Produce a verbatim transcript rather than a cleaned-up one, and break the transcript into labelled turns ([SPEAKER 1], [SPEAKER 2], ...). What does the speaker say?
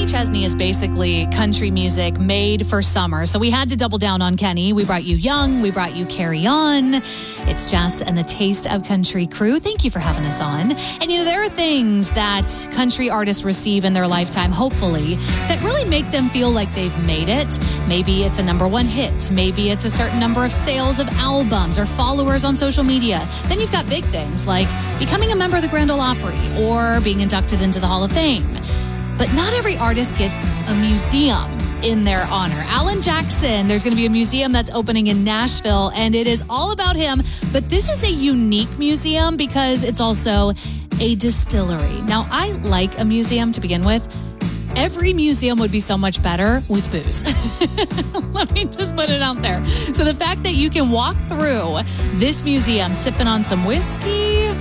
[SPEAKER 1] Chesney is basically country music made for summer. So we had to double down on Kenny. We brought you Young. We brought you Carry On. It's Jess and the Taste of Country crew. Thank you for having us on. And, you know, there are things that country artists receive in their lifetime, hopefully, that really make them feel like they've made it. Maybe it's a number one hit. Maybe it's a certain number of sales of albums or followers on social media. Then you've got big things like becoming a member of the Grand Ole Opry or being inducted into the Hall of Fame. But not every artist gets a museum in their honor. Alan Jackson, there's going to be a museum that's opening in Nashville, and it is all about him. But this is a unique museum because it's also a distillery. Now, I like a museum to begin with. Every museum would be so much better with booze. Let me just put it out there. So the fact that you can walk through this museum sipping on some whiskey,